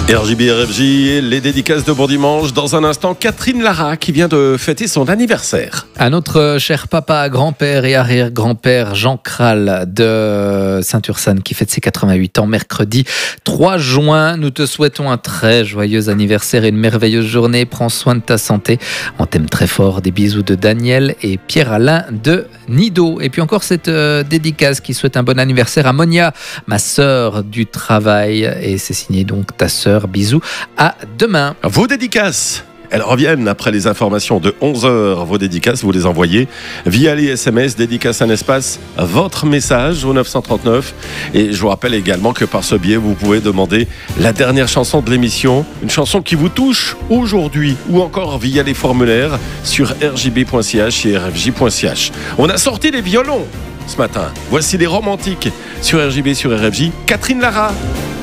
RJB, RFJ, les dédicaces de Bon Dimanche. Dans un instant, Catherine Lara qui vient de fêter son anniversaire. À notre cher papa, grand-père et arrière-grand-père Jean Kral de Saint-Ursanne qui fête ses 88 ans mercredi 3 juin. Nous te souhaitons un très joyeux anniversaire et une merveilleuse journée. Prends soin de ta santé. On t'aime très fort. Des bisous de Daniel et Pierre-Alain de Nido. Et puis encore cette dédicace qui souhaite un bon anniversaire à Monia, ma sœur du travail. Et c'est signé donc ta sœur. Bisous, à demain. Vos dédicaces, elles reviennent après les informations de 11h. Vos dédicaces, vous les envoyez via les SMS, dédicace un espace, votre message au 939. Et je vous rappelle également que par ce biais, vous pouvez demander la dernière chanson de l'émission, une chanson qui vous touche aujourd'hui, ou encore via les formulaires sur rjb.ch et rfj.ch. On a sorti les violons ce matin. Voici les romantiques sur RJB, sur RFJ. Catherine Lara.